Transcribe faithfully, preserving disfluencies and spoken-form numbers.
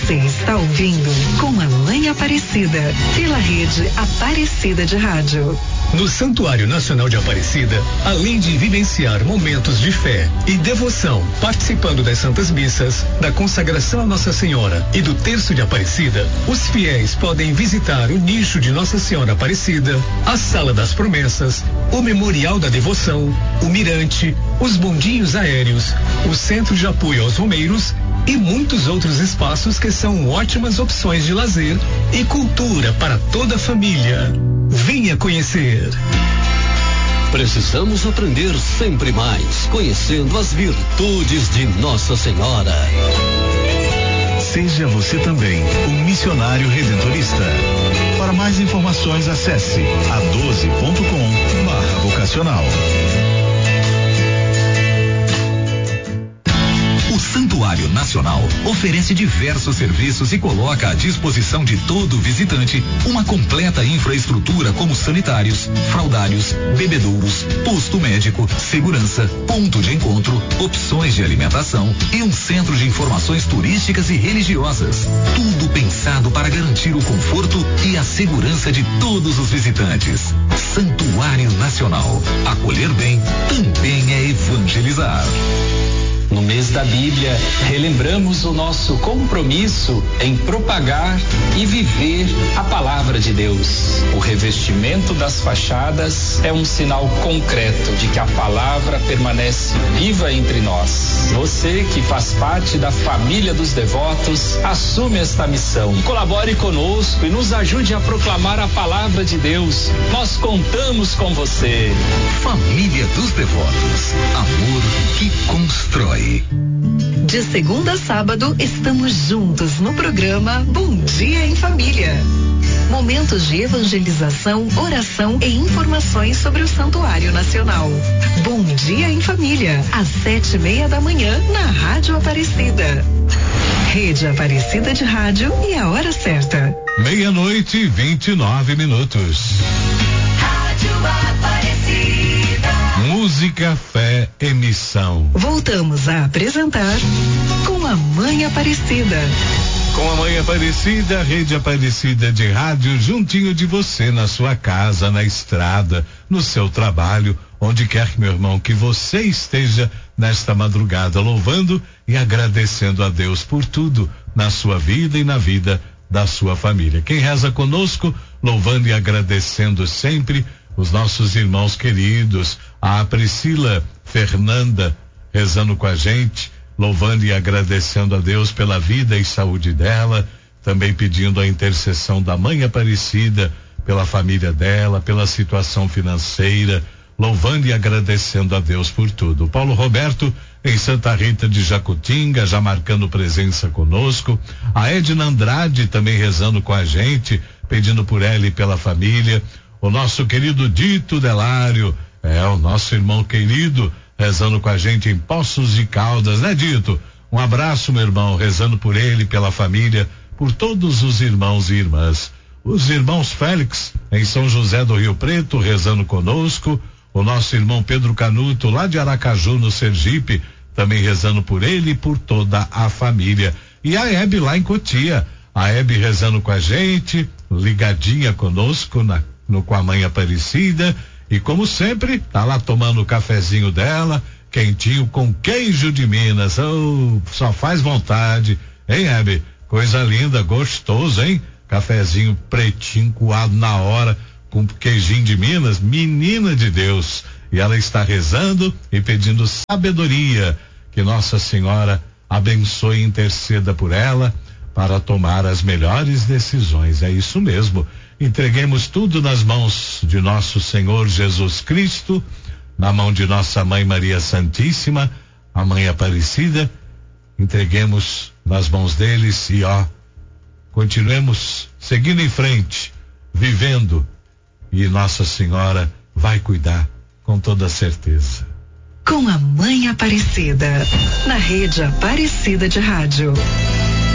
Você está ouvindo Com a Mãe Aparecida, pela rede Aparecida de Rádio. No Santuário Nacional de Aparecida, além de vivenciar momentos de fé e devoção, participando das Santas Missas, da consagração a Nossa Senhora e do Terço de Aparecida, os fiéis podem visitar o nicho de Nossa Senhora Aparecida, a Sala das Promessas, o Memorial da Devoção, o Mirante, os bondinhos aéreos, o Centro de Apoio aos Romeiros e muitos outros espaços que são ótimas opções de lazer e cultura para toda a família. Venha conhecer. Precisamos aprender sempre mais, conhecendo as virtudes de Nossa Senhora. Seja você também um missionário redentorista. Para mais informações, acesse a doze ponto com barra vocacional. O Santuário Nacional oferece diversos serviços e coloca à disposição de todo visitante uma completa infraestrutura como sanitários, fraldários, bebedouros, posto médico, segurança, ponto de encontro, opções de alimentação e um centro de informações turísticas e religiosas. Tudo pensado para garantir o conforto e a segurança de todos os visitantes. Santuário Nacional. Acolher bem também é evangelizar. No mês da Bíblia, relembramos o nosso compromisso em propagar e viver a palavra de Deus. O revestimento das fachadas é um sinal concreto de que a palavra permanece viva entre nós. Você que faz parte da família dos devotos, assume esta missão. Colabore conosco e nos ajude a proclamar a palavra de Deus. Nós contamos com você. Família dos Devotos. Amor que constrói. De segunda a sábado, estamos juntos no programa Bom Dia em Família. Momentos de evangelização, oração e informações sobre o Santuário Nacional. Bom Dia em Família, às sete e meia da manhã, na Rádio Aparecida. Rede Aparecida de Rádio e a hora certa. Meia-noite e vinte e nove minutos. Rádio Aparecida. Música, fé, emissão. Voltamos a apresentar Com a Mãe Aparecida. Com a Mãe Aparecida, Rede Aparecida de Rádio, juntinho de você, na sua casa, na estrada, no seu trabalho, onde quer, meu irmão, que você esteja nesta madrugada, louvando e agradecendo a Deus por tudo na sua vida e na vida da sua família. Quem reza conosco, louvando e agradecendo sempre os nossos irmãos queridos, a Priscila Fernanda rezando com a gente, louvando e agradecendo a Deus pela vida e saúde dela, também pedindo a intercessão da Mãe Aparecida pela família dela, pela situação financeira, louvando e agradecendo a Deus por tudo. Paulo Roberto em Santa Rita de Jacutinga, já marcando presença conosco, a Edna Andrade também rezando com a gente, pedindo por ela e pela família. O nosso querido Dito Delário, é o nosso irmão querido, rezando com a gente em Poços de Caldas, né, Dito? Um abraço, meu irmão, rezando por ele, pela família, por todos os irmãos e irmãs. Os irmãos Félix, em São José do Rio Preto, rezando conosco. O nosso irmão Pedro Canuto, lá de Aracaju, no Sergipe, também rezando por ele e por toda a família. E a Hebe lá em Cotia, a Hebe rezando com a gente, ligadinha conosco na no Com a Mãe Aparecida, e como sempre, tá lá tomando o cafezinho dela, quentinho com queijo de Minas. Oh, só faz vontade, hein, Hebe? Coisa linda, gostoso, hein? Cafezinho pretinho, coado na hora, com queijinho de Minas, menina de Deus. E ela está rezando e pedindo sabedoria, que Nossa Senhora abençoe e interceda por ela para tomar as melhores decisões. É isso mesmo. Entreguemos tudo nas mãos de nosso Senhor Jesus Cristo, na mão de nossa Mãe Maria Santíssima, a Mãe Aparecida. Entreguemos nas mãos deles e ó, continuemos seguindo em frente, vivendo, e Nossa Senhora vai cuidar com toda certeza. Com a Mãe Aparecida, na Rede Aparecida de Rádio.